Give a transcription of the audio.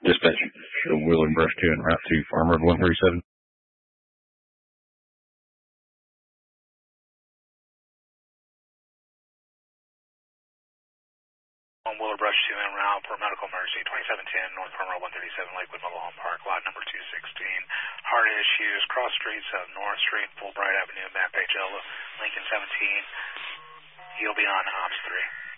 Dispatch, show Wheeler and Brush 2 en route to Farm Road 137. On Wheeler Brush 2 en route for medical emergency, 2710 North Farm Road 137, Lakewood Mobile Home Park, lot number 216. Heart issues, cross streets of North Street, Fulbright Avenue, Map HL, Lincoln 17. He'll be on Ops 3.